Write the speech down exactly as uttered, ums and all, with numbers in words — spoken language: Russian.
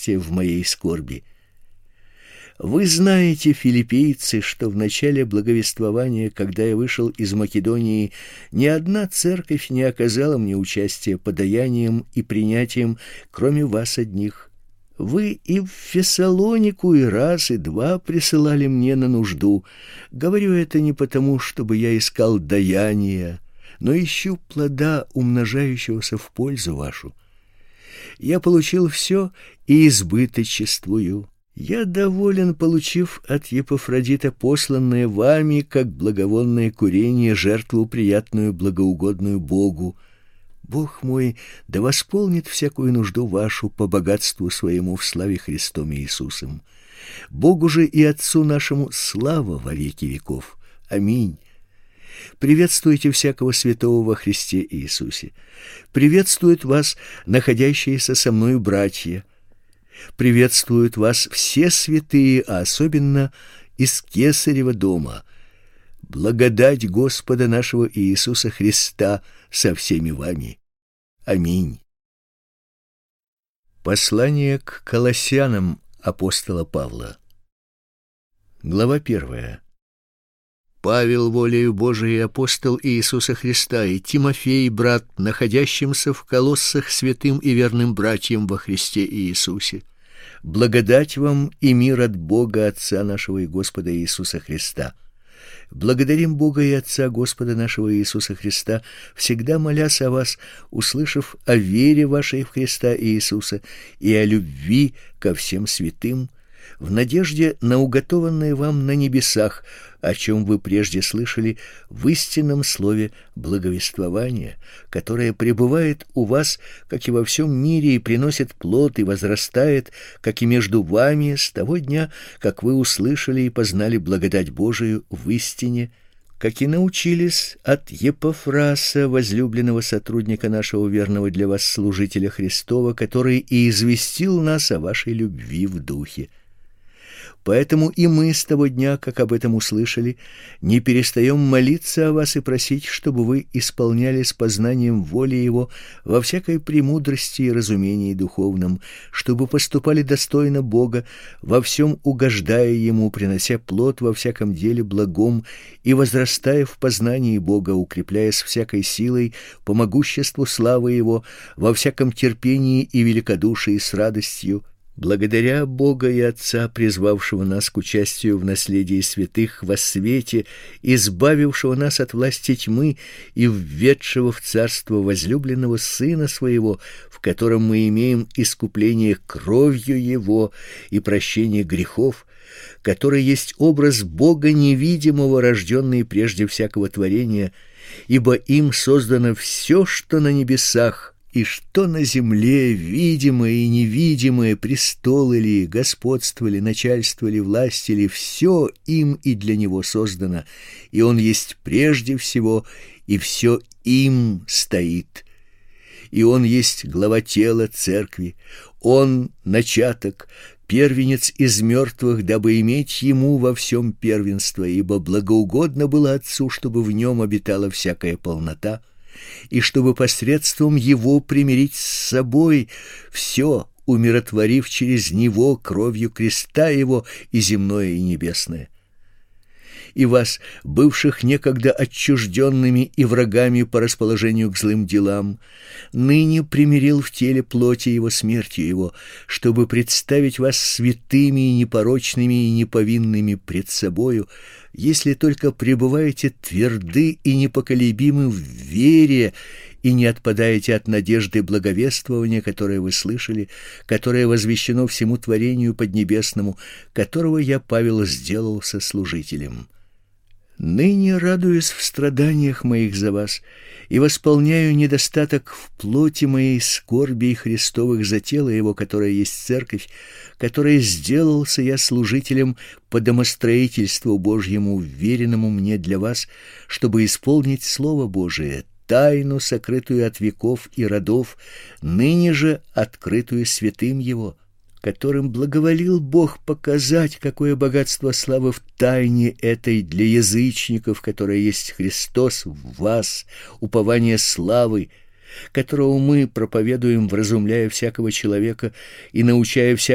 участие в моей скорби. Вы знаете, филиппийцы, что в начале благовествования, когда я вышел из Македонии, ни одна церковь не оказала мне участия подаянием и принятием, кроме вас одних. Вы и в Фессалонику и раз, и два присылали мне на нужду. Говорю это не потому, чтобы я искал даяния, но ищу плода, умножающегося в пользу вашу. Я получил все и избыточествую. Я доволен, получив от Епафродита посланное вами, как благовонное курение, жертву приятную, благоугодную Богу. Бог мой да восполнит всякую нужду вашу по богатству своему в славе Христом Иисусом. Богу же и Отцу нашему слава во веки веков. Аминь. Приветствуйте всякого святого во Христе Иисусе. Приветствуют вас находящиеся со мною братья. Приветствуют вас все святые, а особенно из Кесарева дома. Благодать Господа нашего Иисуса Христа со всеми вами. Аминь. Послание к Колоссянам апостола Павла. Глава первая. Павел, волею Божией, апостол Иисуса Христа, и Тимофей, брат, находящимся в Колоссах святым и верным братьям во Христе Иисусе. Благодать вам и мир от Бога Отца нашего и Господа Иисуса Христа. Благодарим Бога и Отца Господа нашего Иисуса Христа, всегда молясь о вас, услышав о вере вашей в Христа Иисуса и о любви ко всем святым, в надежде на уготованное вам на небесах, о чем вы прежде слышали в истинном слове благовествования, которое пребывает у вас, как и во всем мире, и приносит плод и возрастает, как и между вами с того дня, как вы услышали и познали благодать Божию в истине, как и научились от Епафраса, возлюбленного сотрудника нашего верного для вас служителя Христова, который и известил нас о вашей любви в духе. Поэтому и мы с того дня, как об этом услышали, не перестаем молиться о вас и просить, чтобы вы исполняли с познанием воли Его во всякой премудрости и разумении духовном, чтобы поступали достойно Бога, во всем угождая Ему, принося плод во всяком деле благом и возрастая в познании Бога, укрепляясь всякой силой по могуществу славы Его, во всяком терпении и великодушии с радостью, благодаря Бога и Отца, призвавшего нас к участию в наследии святых во свете, избавившего нас от власти тьмы и введшего в царство возлюбленного Сына Своего, в котором мы имеем искупление кровью Его и прощение грехов, который есть образ Бога невидимого, рожденный прежде всякого творения, ибо им создано все, что на небесах, и что на земле, видимое и невидимое, престолы ли, господство ли, начальство ли, власть ли, все им и для него создано, и он есть прежде всего, и все им стоит. И он есть глава тела церкви, он начаток, первенец из мертвых, дабы иметь ему во всем первенство, ибо благоугодно было Отцу, чтобы в нем обитала всякая полнота, и чтобы посредством Его примирить с собой все, умиротворив через Него кровью креста Его и земное, и небесное. И вас, бывших некогда отчужденными и врагами по расположению к злым делам, ныне примирил в теле плоти Его смертью Его, чтобы представить вас святыми и непорочными и неповинными пред собою, если только пребываете тверды и непоколебимы в вере и не отпадаете от надежды благовествования, которое вы слышали, которое возвещено всему творению поднебесному, которого я, Павел, сделался служителем. Ныне радуюсь в страданиях моих за вас и восполняю недостаток в плоти моей скорби Христовых за тело Его, которое есть церковь, которое сделался я служителем по домостроительству Божьему, вверенному мне для вас, чтобы исполнить Слово Божие, тайну, сокрытую от веков и родов, ныне же открытую святым Его, которым благоволил Бог показать, какое богатство славы в тайне этой для язычников, которая есть Христос в вас, упование славы, которого мы проповедуем, вразумляя всякого человека и научая всякого